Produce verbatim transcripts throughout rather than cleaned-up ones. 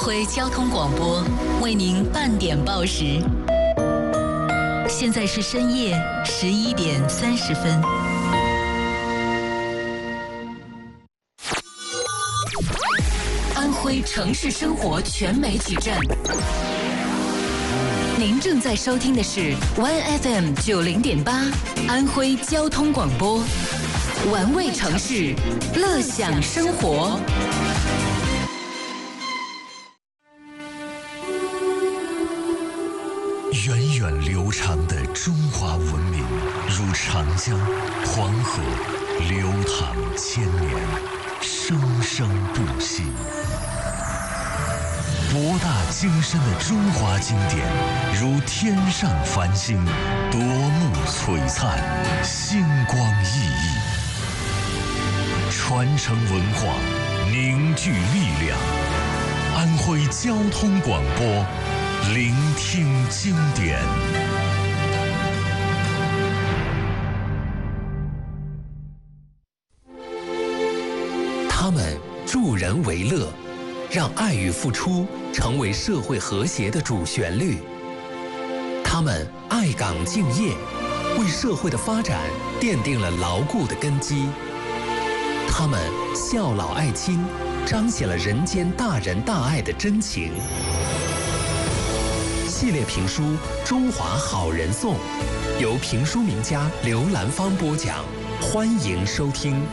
徽交通广播为您半点报时。现在是深夜十一点三十分。安徽城市生活全媒体站，您正在收听的是 One F M 九零点八，安徽交通广播，玩味城市，乐享生活。 源远流长的中华文明，如长江、黄河，流淌千年，生生不息。博大精深的中华经典，如天上繁星，夺目璀璨，星光熠熠。传承文化，凝聚力量。安徽交通广播，聆听经典。 他们助人为乐，让爱与付出成为社会和谐的主旋律。他们爱岗敬业，为社会的发展奠定了牢固的根基。他们孝老爱亲，彰显了人间大仁大爱的真情。系列评书《中华好人颂》由评书名家刘兰芳播讲，欢迎收听。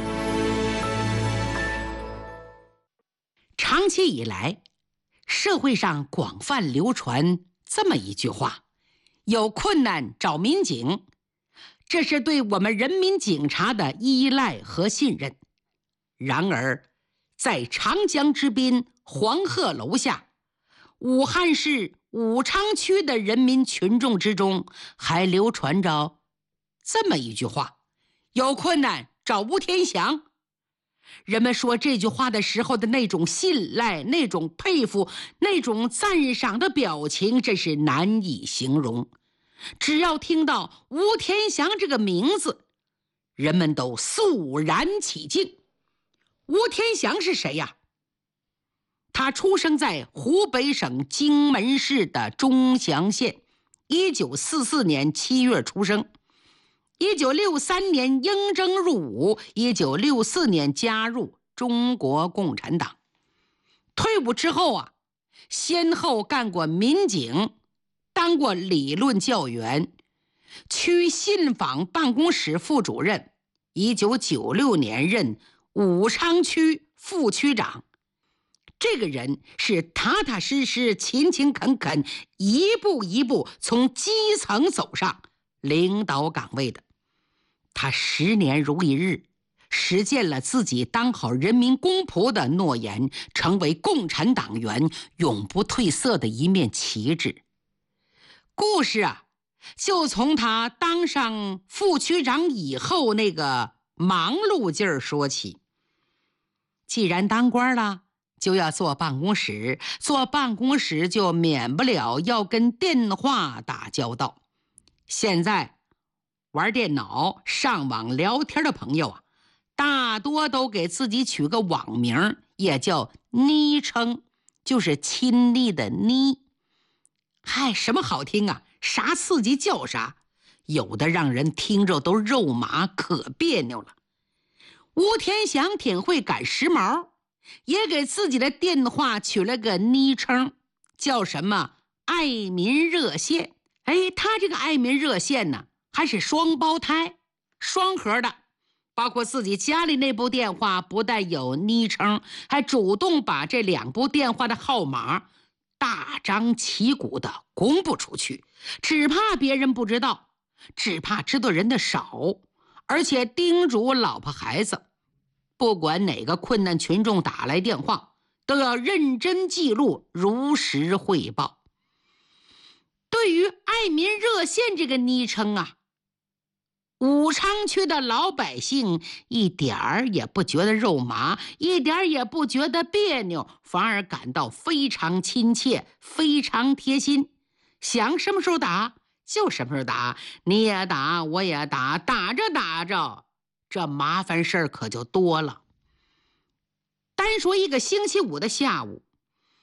长期以来，社会上广泛流传这么一句话：有困难找民警，这是对我们人民警察的依赖和信任。然而，在长江之滨黄鹤楼下，武汉市武昌区的人民群众之中，还流传着这么一句话：有困难找吴天祥。人们说这句话的时候的那种信赖，那种佩服，那种赞赏的表情，真是难以形容。只要听到吴天祥这个名字，人们都肃然起敬。吴天祥是谁呀？他出生在湖北省荆门市的钟祥县，一九四四年七月出生。一九六三年应征入伍，一九六四年加入中国共产党。退伍之后啊，先后干过民警，当过理论教员，区信访办公室副主任。一九九六年任武昌区副区长。这个人是踏踏实实、勤勤恳恳，一步一步从基层走上领导岗位的。他十年如一日，实践了自己当好人民公仆的诺言，成为共产党员永不褪色的一面旗帜。故事啊，就从他当上副区长以后那个忙碌劲儿说起。既然当官了，就要坐办公室，坐办公室就免不了要跟电话打交道。现在玩电脑、上网聊天的朋友啊，大多都给自己取个网名，也叫昵称，就是亲昵的昵。嗨，什么好听啊，啥刺激叫啥，有的让人听着都肉麻，可别扭了。吴天祥挺会赶时髦，也给自己的电话取了个昵称，叫什么爱民热线。哎，他这个爱民热线呢，还是双胞胎，双核的。包括自己家里那部电话不但有昵称，还主动把这两部电话的号码大张旗鼓的公布出去，只怕别人不知道，只怕知道人的少，而且叮嘱老婆孩子，不管哪个困难群众打来电话，都要认真记录，如实汇报。对于爱民热线这个昵称啊，武昌区的老百姓一点儿也不觉得肉麻，一点儿也不觉得别扭，反而感到非常亲切，非常贴心。想什么时候打就什么时候打，你也打，我也打，打着打着，这麻烦事儿可就多了。单说一个星期五的下午，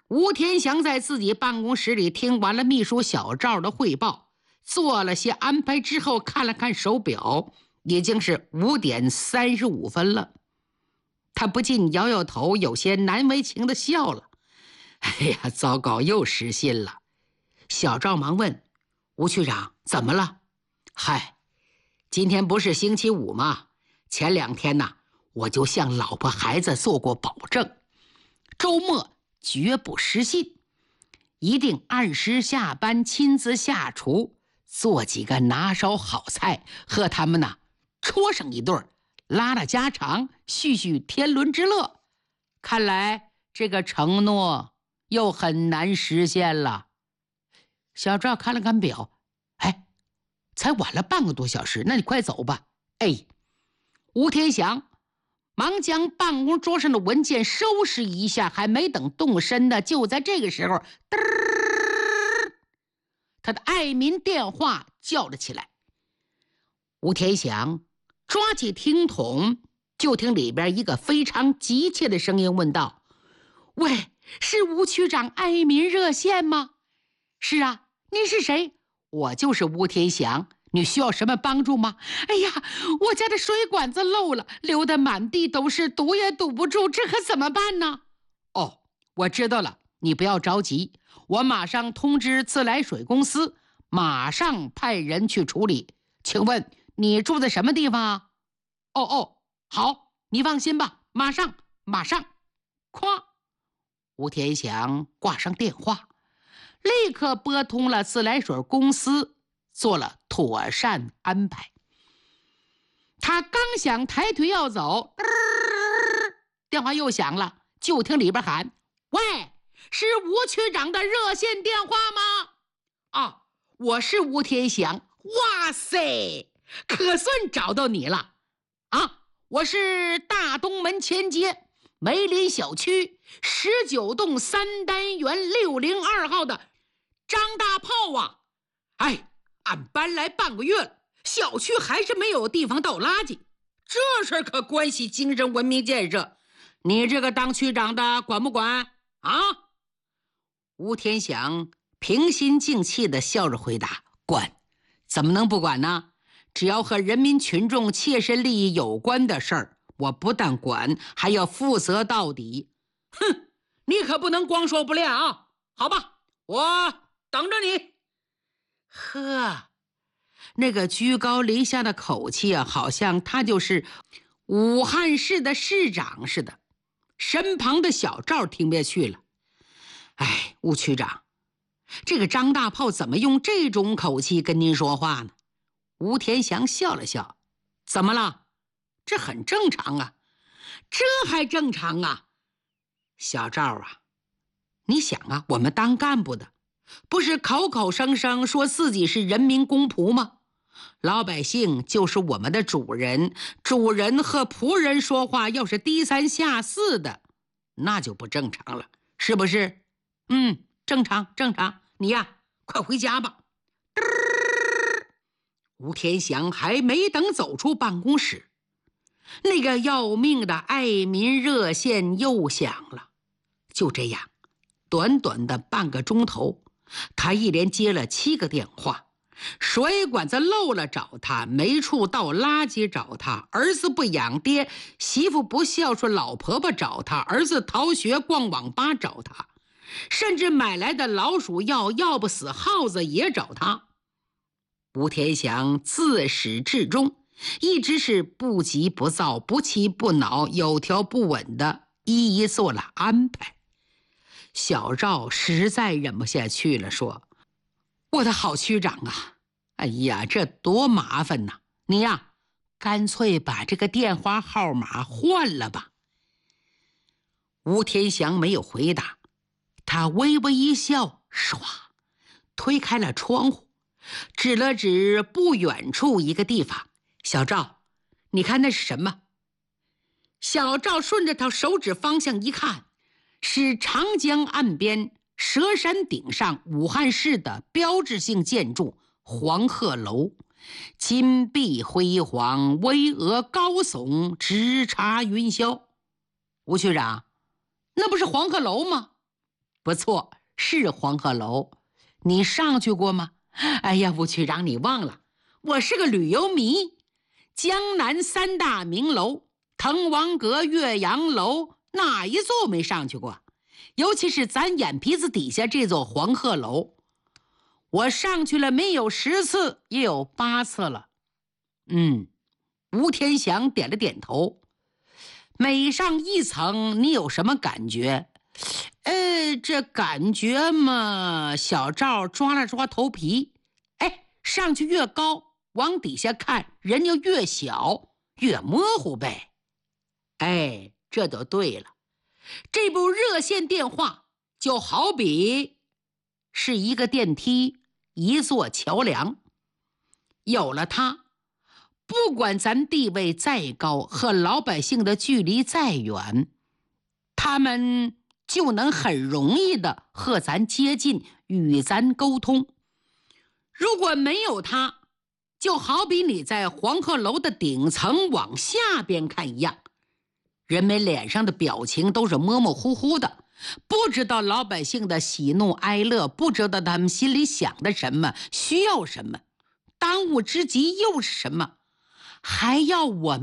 吴天祥在自己办公室里听完了秘书小赵的汇报，做了些安排之后，看了看手表，已经是五点三十五分了。他不禁摇摇头，有些难为情的笑了。哎呀，糟糕，又失信了。小赵忙问吴区长怎么了？嗨，今天不是星期五吗？前两天呢，我就向老婆孩子做过保证，周末绝不失信，一定按时下班，亲自下厨做几个拿手好菜，和他们呢戳上一顿，拉拉家常，叙叙天伦之乐。看来这个承诺又很难实现了。小赵看了看表，哎，才晚了半个多小时，那你快走吧。哎，吴天祥忙将办公桌上的文件收拾一下，还没等动身呢，就在这个时候，嘚儿，他的爱民电话叫了起来。吴天祥抓起听筒，就听里边一个非常急切的声音问道：喂，是吴区长爱民热线吗？是啊，您是谁？我就是吴天祥，你需要什么帮助吗？哎呀，我家的水管子漏了，流得满地都是，堵也堵不住，这可怎么办呢？哦，我知道了，你不要着急，我马上通知自来水公司，马上派人去处理。请问你住在什么地方啊？哦哦，好，你放心吧，马上马上。咵，吴天祥挂上电话，立刻拨通了自来水公司，做了妥善安排。他刚想抬腿要走，电话又响了，就听里边喊：喂，是吴区长的热线电话吗？啊，我是吴天祥。哇塞，可算找到你了啊！我是大东门前街梅林小区十九栋三单元六零二号的张大炮啊！哎，俺搬来半个月了，小区还是没有地方倒垃圾，这事可关系精神文明建设，你这个当区长的管不管啊？吴天祥平心静气地笑着回答：管，怎么能不管呢？只要和人民群众切身利益有关的事儿，我不但管，还要负责到底。哼，你可不能光说不练啊！好吧，我等着你。呵，那个居高临下的口气啊，好像他就是武汉市的市长似的。身旁的小赵听不下去了。哎，吴区长，这个张大炮怎么用这种口气跟您说话呢？吴天祥笑了笑：怎么了？这很正常啊。这还正常啊？小赵啊，你想啊，我们当干部的不是口口声声说自己是人民公仆吗？老百姓就是我们的主人，主人和仆人说话要是低三下四的，那就不正常了，是不是？嗯，正常正常。你呀，快回家吧。吴天祥还没等走出办公室，那个要命的爱民热线又响了。就这样，短短的半个钟头，他一连接了七个电话。水管子漏了找他，没处倒垃圾找他，儿子不养爹，媳妇不孝顺老婆婆找他，儿子逃学逛网吧找他，甚至买来的老鼠药药不死耗子也找他。吴天祥自始至终一直是不急不躁，不气不恼，有条不紊的一一做了安排。小赵实在忍不下去了，说：我的好区长啊，哎呀，这多麻烦呐！你呀，干脆把这个电话号码换了吧。吴天祥没有回答，他微微一笑，唰，推开了窗户，指了指不远处一个地方：小赵，你看那是什么？小赵顺着他手指方向一看，是长江岸边蛇山顶上武汉市的标志性建筑黄鹤楼，金碧辉煌，巍峨高耸，直插云霄。吴区长，那不是黄鹤楼吗？ 不错，是黄鹤楼。你上去过吗？哎呀，不去让你忘了，我是个旅游迷。江南三大名楼，滕王阁、岳阳楼，哪一座没上去过？尤其是咱眼皮子底下这座黄鹤楼，我上去了没有十次，也有八次了。嗯，吴天祥点了点头。每上一层，你有什么感觉？呃，这感觉嘛，小赵抓了抓头皮。哎，上去越高，往底下看，人就越小，越模糊呗。哎，这就对了。这部热线电话就好比是一个电梯，一座桥梁。有了它，不管咱地位再高，和老百姓的距离再远，他们就能很容易的和咱接近，与咱沟通。如果没有它，就好比你在黄鹤楼的顶层往下边看一样，人们脸上的表情都是模模糊糊的，不知道老百姓的喜怒哀乐，不知道他们心里想的什么，需要什么，当务之急又是什么，还要我们